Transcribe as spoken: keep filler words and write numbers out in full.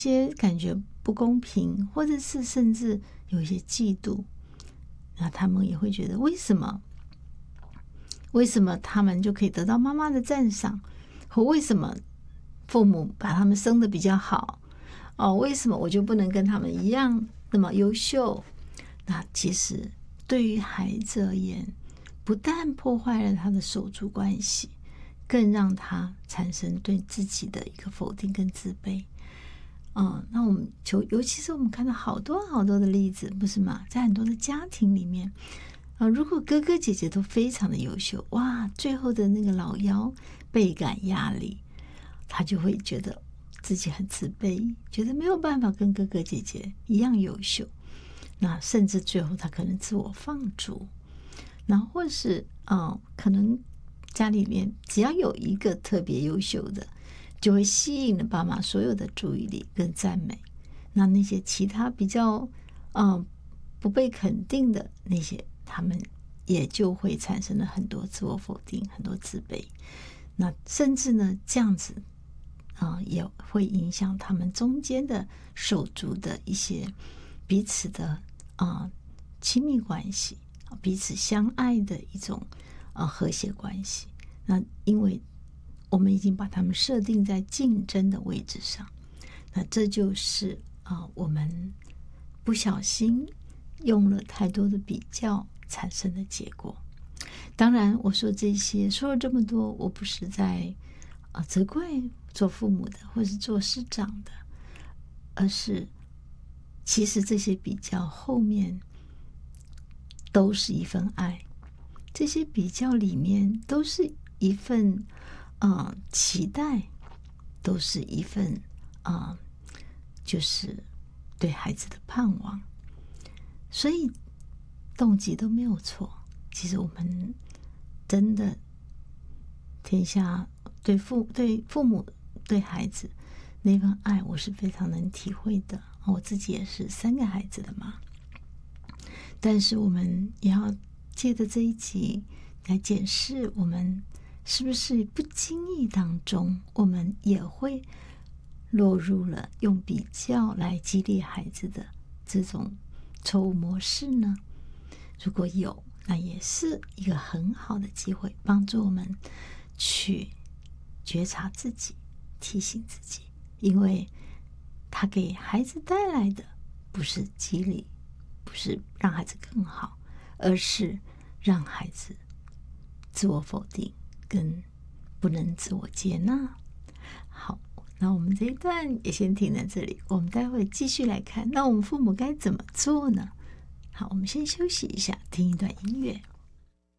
些感觉不公平，或者是甚至有一些嫉妒，那他们也会觉得为什么为什么他们就可以得到妈妈的赞赏，或为什么父母把他们生得比较好哦，为什么我就不能跟他们一样那么优秀？那其实对于孩子而言，不但破坏了他的手足关系，更让他产生对自己的一个否定跟自卑。嗯，那我们就尤其是我们看到好多好多的例子，不是吗？在很多的家庭里面，啊，如果哥哥姐姐都非常的优秀，哇，最后的那个老幺倍感压力，他就会觉得自己很自卑，觉得没有办法跟哥哥姐姐一样优秀。那甚至最后他可能自我放逐，那或是嗯，可能家里面只要有一个特别优秀的，就会吸引了爸妈所有的注意力跟赞美。那那些其他比较嗯不被肯定的那些，他们也就会产生了很多自我否定，很多自卑。那甚至呢，这样子啊、呃，也会影响他们中间的手足的一些彼此的啊、呃、亲密关系，彼此相爱的一种啊、呃、和谐关系。那因为我们已经把他们设定在竞争的位置上，那这就是啊、呃、我们不小心用了太多的比较产生的结果。当然我说这些说了这么多，我不是在啊、呃、责怪做父母的或是做师长的，而是其实这些比较后面都是一份爱，这些比较里面都是一份呃期待，都是一份啊、呃、就是对孩子的盼望，所以动机都没有错。其实我们真的天下对父对父母对孩子那份爱，我是非常能体会的。我自己也是三个孩子的妈，但是我们也要借着这一集来检视，我们是不是不经意当中，我们也会落入了用比较来激励孩子的这种错误模式呢？如果有，那也是一个很好的机会，帮助我们去觉察自己，提醒自己，因为他给孩子带来的不是激励，不是让孩子更好，而是让孩子自我否定，跟不能自我接纳。好，那我们这一段也先停在这里，我们待会继续来看，那我们父母该怎么做呢？好，我们先休息一下，听一段音乐。